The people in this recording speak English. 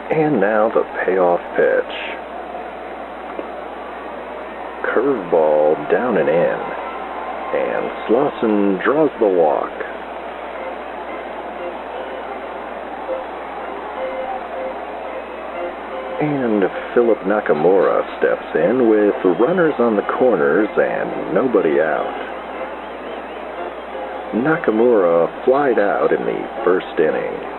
And now the payoff pitch. Curveball down and in. And Slauson draws the walk. And Philip Nakamura steps in with runners on the corners and nobody out. Nakamura flied out in the first inning.